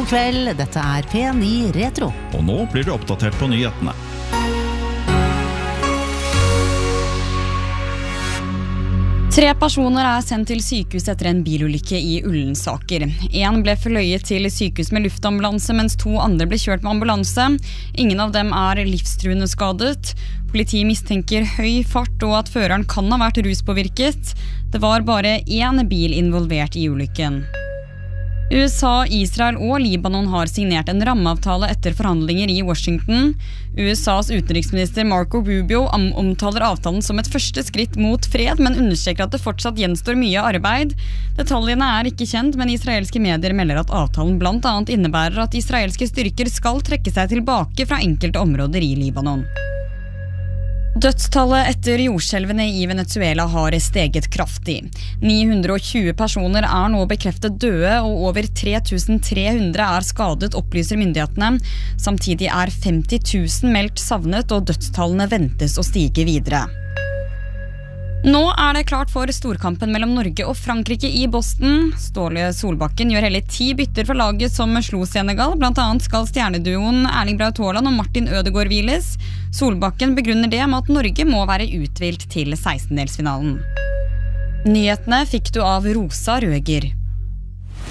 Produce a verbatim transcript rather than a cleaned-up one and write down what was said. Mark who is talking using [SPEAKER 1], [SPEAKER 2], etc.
[SPEAKER 1] God kveld, dette er P ni Retro.
[SPEAKER 2] Og nå blir det oppdatert på nyhetene.
[SPEAKER 3] Tre personer er sendt til sykehus etter en bilulykke i Ullensaker. En ble forløyet til sykehus med luftambulanse, mens to andre ble kjørt med ambulanse. Ingen av dem er livstruende skadet. Politiet mistenker høy fart og at føreren kan ha vært ruspåvirket. Det var bare én bil involvert i ulykken. U S A, Israel og Libanon har signert en rammeavtale etter forhandlinger i Washington. U S A's utenriksminister Marco Rubio omtaler avtalen som et første skritt mot fred, men understreker at det fortsatt gjenstår mye arbeid. Detaljene er ikke kjent, men israelske medier melder at avtalen blant annet innebærer at israelske styrker skal trekke seg tilbake fra enkelte områder i Libanon. Dødstallet etter jordskjelvene i Venezuela har steget kraftig. ni hundre og tjue personer er nå bekreftet døde, og over tre tusen tre hundre er skadet, opplyser myndighetene. Samtidig er femti tusen meldt savnet, og dødstallene ventes å stige videre. Nå er det klart for storkampen mellom Norge og Frankrike i Boston. Ståle Solbakken gjør hele ti bytter for laget som slo Senegal. Blant annet skal stjerneduoen Erling Braut Haaland og Martin Ødegaard hviles. Solbakken begrunner det med at Norge må være uthvilt til sekstendelsfinalen. Nyhetene fikk du av Rosa Røger.